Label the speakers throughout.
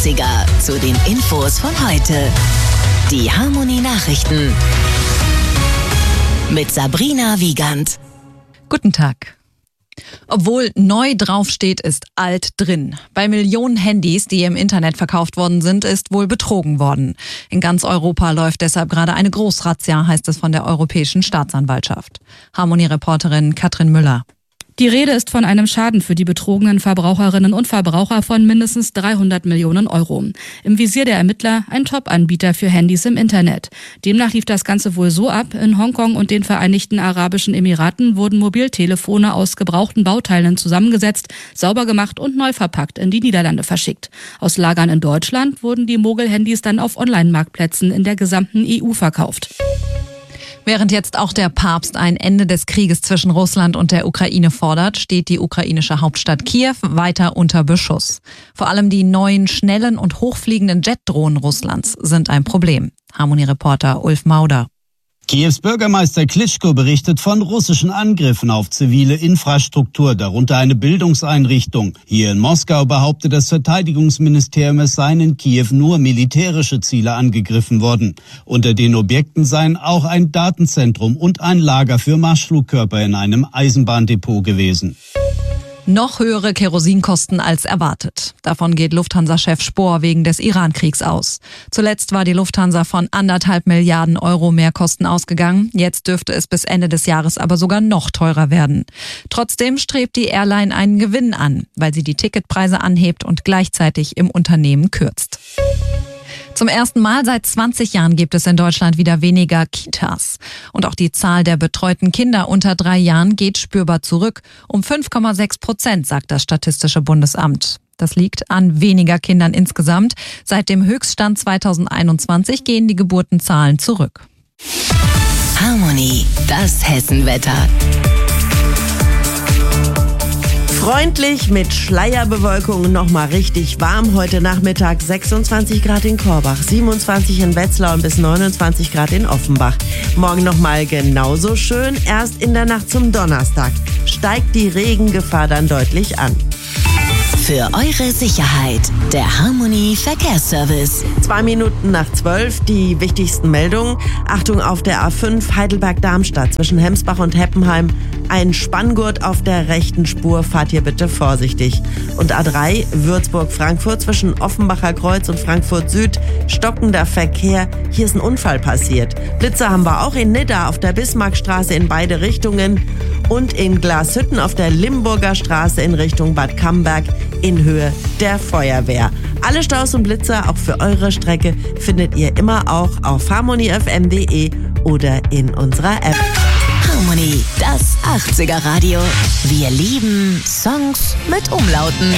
Speaker 1: 80er zu den Infos von heute. Die Harmony Nachrichten mit Sabrina Wiegand.
Speaker 2: Guten Tag. Obwohl neu draufsteht, ist alt drin. Bei Millionen Handys, die im Internet verkauft worden sind, ist wohl betrogen worden. In ganz Europa läuft deshalb gerade eine Großrazzia, heißt es von der Europäischen Staatsanwaltschaft. Harmony-Reporterin Katrin Müller.
Speaker 3: Die Rede ist von einem Schaden für die betrogenen Verbraucherinnen und Verbraucher von mindestens 300 Millionen Euro. Im Visier der Ermittler ein Top-Anbieter für Handys im Internet. Demnach lief das Ganze wohl so ab: In Hongkong und den Vereinigten Arabischen Emiraten wurden Mobiltelefone aus gebrauchten Bauteilen zusammengesetzt, sauber gemacht und neu verpackt in die Niederlande verschickt. Aus Lagern in Deutschland wurden die Mogel-Handys dann auf Online-Marktplätzen in der gesamten EU verkauft.
Speaker 2: Während jetzt auch der Papst ein Ende des Krieges zwischen Russland und der Ukraine fordert, steht die ukrainische Hauptstadt Kiew weiter unter Beschuss. Vor allem die neuen, schnellen und hochfliegenden Jetdrohnen Russlands sind ein Problem. Harmony-Reporter Ulf Mauder.
Speaker 4: Kiews Bürgermeister Klitschko berichtet von russischen Angriffen auf zivile Infrastruktur, darunter eine Bildungseinrichtung. Hier in Moskau behauptet das Verteidigungsministerium, es seien in Kiew nur militärische Ziele angegriffen worden. Unter den Objekten seien auch ein Datenzentrum und ein Lager für Marschflugkörper in einem Eisenbahndepot gewesen.
Speaker 2: Noch höhere Kerosinkosten als erwartet. Davon geht Lufthansa-Chef Spohr wegen des Iran-Kriegs aus. Zuletzt war die Lufthansa von 1,5 Milliarden Euro Mehrkosten ausgegangen. Jetzt dürfte es bis Ende des Jahres aber sogar noch teurer werden. Trotzdem strebt die Airline einen Gewinn an, weil sie die Ticketpreise anhebt und gleichzeitig im Unternehmen kürzt. Zum ersten Mal seit 20 Jahren gibt es in Deutschland wieder weniger Kitas. Und auch die Zahl der betreuten Kinder unter 3 Jahren geht spürbar zurück. Um 5,6%, sagt das Statistische Bundesamt. Das liegt an weniger Kindern insgesamt. Seit dem Höchststand 2021 gehen die Geburtenzahlen zurück.
Speaker 1: Harmony, das Hessenwetter.
Speaker 5: Freundlich mit Schleierbewölkung, nochmal richtig warm. Heute Nachmittag 26 Grad in Korbach, 27 in Wetzlar und bis 29 Grad in Offenbach. Morgen nochmal genauso schön. Erst in der Nacht zum Donnerstag steigt die Regengefahr dann deutlich an.
Speaker 1: Für eure Sicherheit, der Harmony Verkehrsservice.
Speaker 5: 2 Minuten nach 12, die wichtigsten Meldungen. Achtung auf der A5 Heidelberg-Darmstadt zwischen Hemsbach und Heppenheim. Ein Spanngurt auf der rechten Spur, fahrt hier bitte vorsichtig. Und A3 Würzburg-Frankfurt zwischen Offenbacher Kreuz und Frankfurt Süd. Stockender Verkehr, hier ist ein Unfall passiert. Blitzer haben wir auch in Nidda auf der Bismarckstraße in beide Richtungen. Und in Glashütten auf der Limburger Straße in Richtung Bad Camberg in Höhe der Feuerwehr. Alle Staus und Blitzer, auch für eure Strecke, findet ihr immer auch auf harmonyfm.de oder in unserer App.
Speaker 1: Harmony, das 80er Radio. Wir lieben Songs mit Umlauten.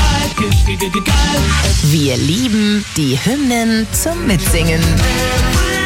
Speaker 1: Wir lieben die Hymnen zum Mitsingen.